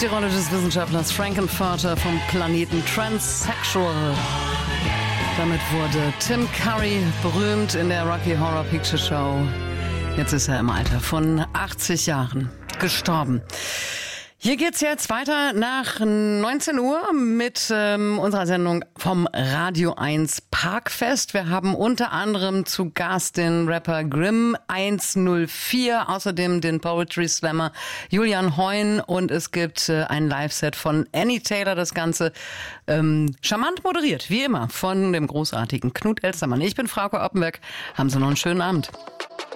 die Rolle des Wissenschaftlers Frankenfurter vom Planeten Transsexual. Damit wurde Tim Curry berühmt in der Rocky Horror Picture Show. Jetzt ist er im Alter von 80 Jahren gestorben. Hier geht's jetzt weiter nach 19 Uhr mit unserer Sendung vom Radio 1 Parkfest. Wir haben unter anderem zu Gast den Rapper Grimm 104, außerdem den Poetry Slammer Julian Heun und es gibt ein Live-Set von Annie Taylor. Das Ganze charmant moderiert, wie immer, von dem großartigen Knut Elstermann. Ich bin Frauke Oppenberg. Haben Sie noch einen schönen Abend.